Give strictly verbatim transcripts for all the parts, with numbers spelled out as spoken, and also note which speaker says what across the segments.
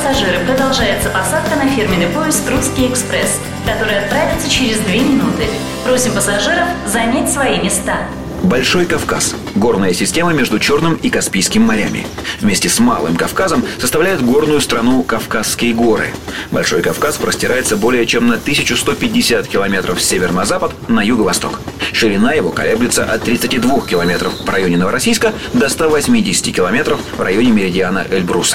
Speaker 1: пассажиры, продолжается посадка на фирменный поезд «Русский экспресс», который отправится через две минуты. Просим пассажиров занять свои места.
Speaker 2: Большой Кавказ – горная система между Черным и Каспийским морями. Вместе с Малым Кавказом составляет горную страну Кавказские горы. Большой Кавказ простирается более чем на тысячу сто пятьдесят километров с севера на запад на юго-восток. Ширина его колеблется от тридцати двух километров в районе Новороссийска до ста восьмидесяти километров в районе меридиана Эльбруса.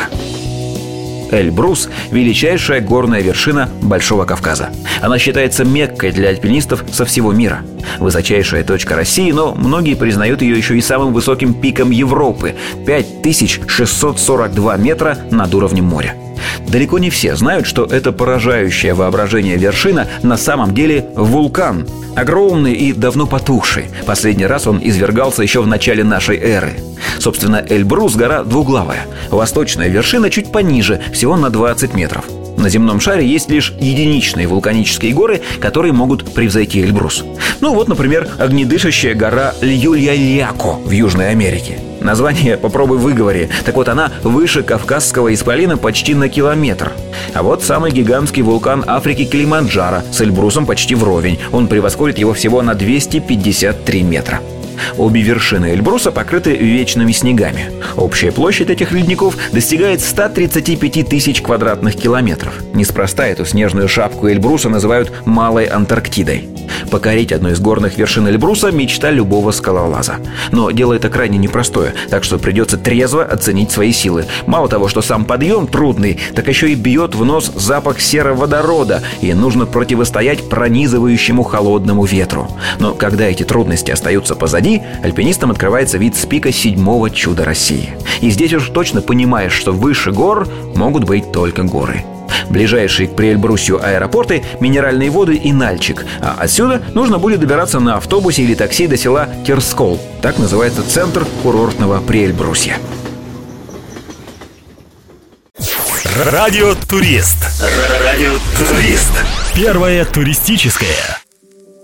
Speaker 2: Эльбрус – величайшая горная вершина Большого Кавказа. Она считается Меккой для альпинистов со всего мира. Высочайшая точка России, но многие признают ее еще и самым высоким пиком Европы – пять тысяч шестьсот сорок два метра над уровнем моря. Далеко не все знают, что эта поражающая воображение вершина на самом деле вулкан. Огромный и давно потухший. Последний раз он извергался еще в начале нашей эры. Собственно, Эльбрус – гора двуглавая. Восточная вершина чуть пониже, всего на двадцать метров. На земном шаре есть лишь единичные вулканические горы, которые могут превзойти Эльбрус. Ну вот, например, огнедышащая гора Льюльяляко в Южной Америке. Название попробуй выговори. Так вот, она выше Кавказского исполина почти на километр. А вот самый гигантский вулкан Африки Килиманджаро с Эльбрусом почти вровень. Он превосходит его всего на двести пятьдесят три метра. Обе вершины Эльбруса покрыты вечными снегами. Общая площадь этих ледников достигает ста тридцати пяти тысяч квадратных километров. Неспроста эту снежную шапку Эльбруса называют Малой Антарктидой. Покорить одну из горных вершин Эльбруса – мечта любого скалолаза. Но дело это крайне непростое, так что придется трезво оценить свои силы. Мало того, что сам подъем трудный, так еще и бьет в нос запах сероводорода, и нужно противостоять пронизывающему холодному ветру. Но когда эти трудности остаются позади, альпинистам открывается вид с пика седьмого чуда России. И здесь уж точно понимаешь, что выше гор могут быть только горы. Ближайшие к Приэльбрусью аэропорты – Минеральные воды и Нальчик. А отсюда нужно будет добираться на автобусе или такси до села Терскол. Так называется центр курортного Приэльбрусья.
Speaker 3: Радио Турист. Радио Турист. Первое туристическое.